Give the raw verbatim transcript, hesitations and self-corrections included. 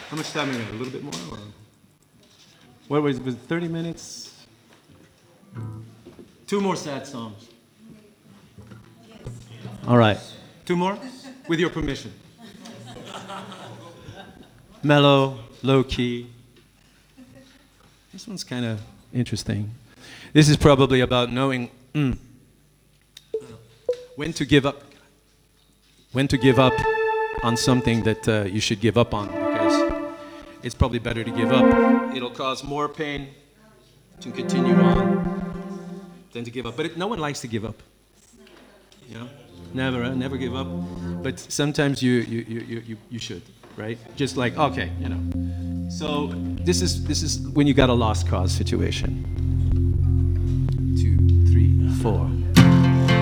How much time we got? A little bit more? Or? What was it? thirty minutes? Two more sad songs. All right. Two more? With your permission. Mellow, low key. This one's kind of interesting. This is probably about knowing mm, when to give up. When to give up on something that uh, you should give up on, because it's probably better to give up. It'll cause more pain to continue on than to give up. But it, no one likes to give up. You know, never, uh, never give up. But sometimes you, you, you, you, you should, right? Just like, okay, you know. So this is this is when you got a lost cause situation. Two, three, four.